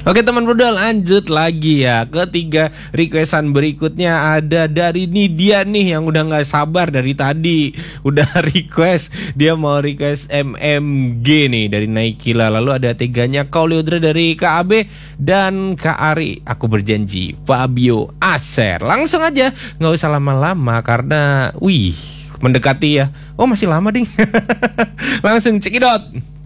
Oke teman Bruda, lanjut lagi ya. Ketiga requestan berikutnya ada dari Nidia nih, yang udah gak sabar dari tadi. Udah request, dia mau request MMG nih dari Naikila. Lalu ada tiganya Kauliodra dari KAB, dan Kak Ari Aku Berjanji, Fabio Aser. Langsung aja, gak usah lama-lama karena mendekati ya. Oh masih lama ding. Langsung cekidot.